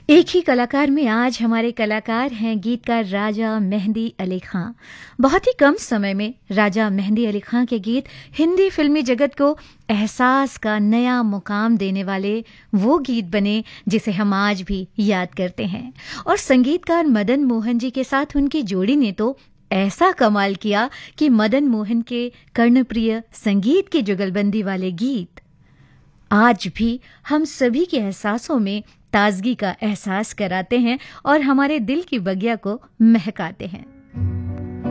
एक ही कलाकार में आज हमारे कलाकार हैं गीतकार राजा मेहंदी अली खां। बहुत ही कम समय में राजा मेहंदी अली खां के गीत हिंदी फिल्मी जगत को एहसास का नया मुकाम देने वाले वो गीत बने जिसे हम आज भी याद करते हैं। और संगीतकार मदन मोहन जी के साथ उनकी जोड़ी ने तो ऐसा कमाल किया कि मदन मोहन के कर्णप्रिय संगीत की जुगलबंदी वाले गीत आज भी हम सभी के एहसासों में ताजगी का एहसास कराते हैं और हमारे दिल की बगिया को महकाते हैं।